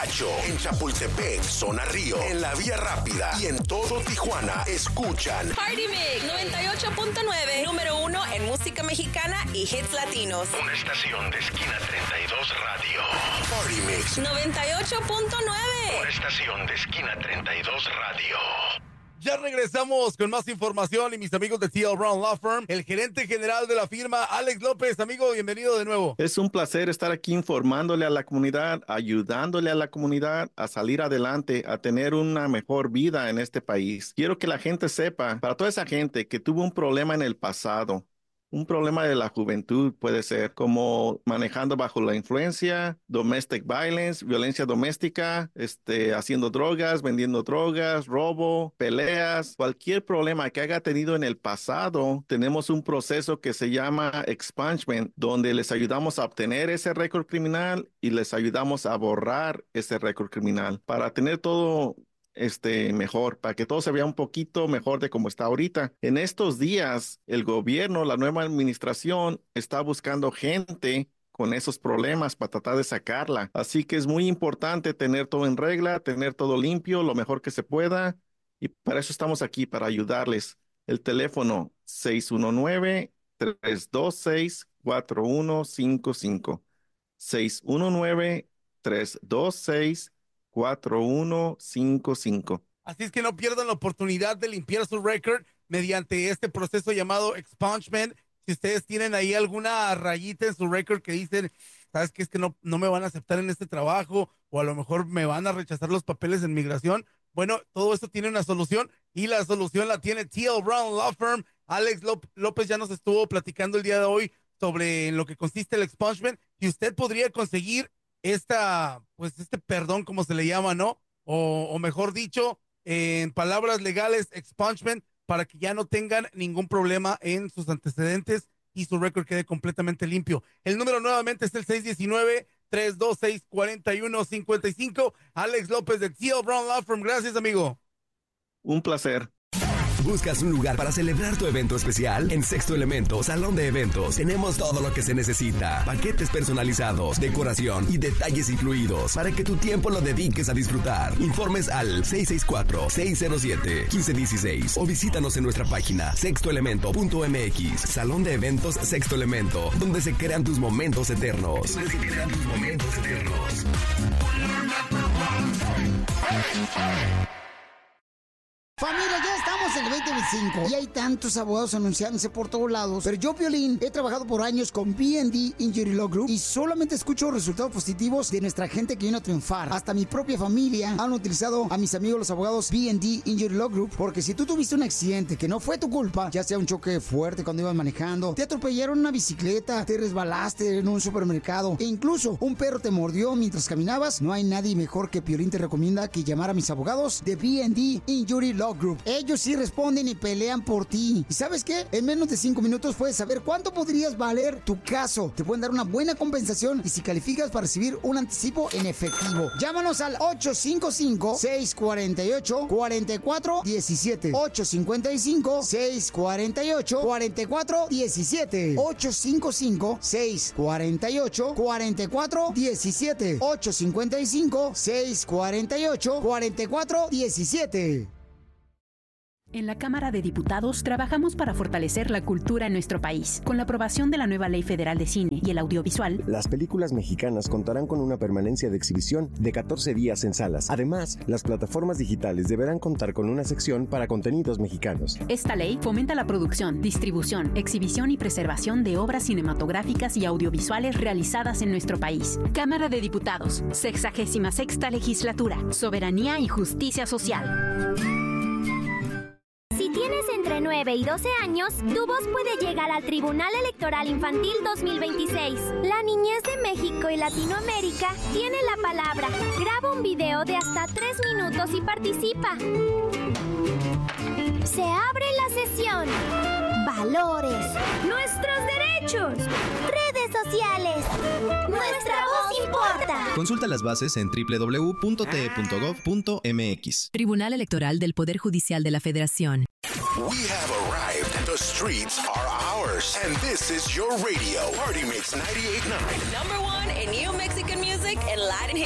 Gacho, en Chapultepec, Zona Río, en la Vía Rápida y en todo Tijuana, escuchan Party Mix 98.9, número 1 en música mexicana y hits latinos. Una estación de esquina 32 Radio. Party Mix 98.9. Una estación de esquina 32 Radio. Ya regresamos con más información y mis amigos de T.L. Brown Law Firm, el gerente general de la firma, Alex López. Amigo, bienvenido de nuevo. Es un placer estar aquí informándole a la comunidad, ayudándole a la comunidad a salir adelante, a tener una mejor vida en este país. Quiero que la gente sepa, para toda esa gente que tuvo un problema en el pasado, un problema de la juventud puede ser como manejando bajo la influencia, domestic violence, violencia doméstica, haciendo drogas, vendiendo drogas, robo, peleas, cualquier problema que haya tenido en el pasado. Tenemos un proceso que se llama expungement, donde les ayudamos a obtener ese récord criminal y les ayudamos a borrar ese récord criminal para tener todo mejor, para que todo se vea un poquito mejor de como está ahorita. En estos días, el gobierno, la nueva administración, está buscando gente con esos problemas para tratar de sacarla. Así que es muy importante tener todo en regla, tener todo limpio, lo mejor que se pueda, y para eso estamos aquí, para ayudarles. El teléfono 619-326-4155. 619-326-4155. Así es que no pierdan la oportunidad de limpiar su récord mediante este proceso llamado expungement. Si ustedes tienen ahí alguna rayita en su récord que dicen, ¿sabes qué? Es que no me van a aceptar en este trabajo, o a lo mejor me van a rechazar los papeles en migración. Bueno, todo esto tiene una solución, y la solución la tiene T.L. Brown Law Firm. Alex López ya nos estuvo platicando el día de hoy sobre en lo que consiste el expungement, y usted podría conseguir este perdón, como se le llama, ¿no? O mejor dicho, en palabras legales, expungement, para que ya no tengan ningún problema en sus antecedentes y su récord quede completamente limpio. El número nuevamente es el 619-326-4155. Alex López de T.L. Brown Law Firm. Gracias, amigo. Un placer. ¿Buscas un lugar para celebrar tu evento especial? En Sexto Elemento, Salón de Eventos, tenemos todo lo que se necesita. Paquetes personalizados, decoración y detalles incluidos para que tu tiempo lo dediques a disfrutar. Informes al 664-607-1516 o visítanos en nuestra página sextoelemento.mx. Salón de Eventos Sexto Elemento, donde se crean tus momentos eternos. Familia, ya estamos en el 2025 y hay tantos abogados anunciándose por todos lados. Pero yo, Piolín, he trabajado por años con B&D Injury Law Group y solamente escucho resultados positivos de nuestra gente que vino a triunfar. Hasta mi propia familia han utilizado a mis amigos los abogados B&D Injury Law Group, porque si tú tuviste un accidente que no fue tu culpa, ya sea un choque fuerte cuando ibas manejando, te atropellaron una bicicleta, te resbalaste en un supermercado e incluso un perro te mordió mientras caminabas, no hay nadie mejor que Piolín te recomienda que llamar a mis abogados de B&D Injury Law Group. Ellos sí responden y pelean por ti. ¿Y sabes qué? En menos de 5 minutos puedes saber cuánto podrías valer tu caso. Te pueden dar una buena compensación y si calificas para recibir un anticipo en efectivo. Llámanos al 855-648-4417. 855-648-4417. 855-648-4417. 855-648-4417. En la Cámara de Diputados trabajamos para fortalecer la cultura en nuestro país. Con la aprobación de la nueva Ley Federal de Cine y el Audiovisual, las películas mexicanas contarán con una permanencia de exhibición de 14 días en salas. Además, las plataformas digitales deberán contar con una sección para contenidos mexicanos. Esta ley fomenta la producción, distribución, exhibición y preservación de obras cinematográficas y audiovisuales realizadas en nuestro país. Cámara de Diputados, 66ª Legislatura, Soberanía y Justicia Social. Si tienes entre 9 y 12 años, tu voz puede llegar al Tribunal Electoral Infantil 2026. La niñez de México y Latinoamérica tiene la palabra. Graba un video de hasta 3 minutos y participa. Se abre la sesión. Valores. Nuestros derechos. Redes sociales. Nuestra voz importa. Consulta las bases en www.te.gov.mx. Tribunal Electoral del Poder Judicial de la Federación. We have arrived. The streets are ours. And this is your radio. Party Mix 98.9. Number 1 in New Mexican music and Latin hits.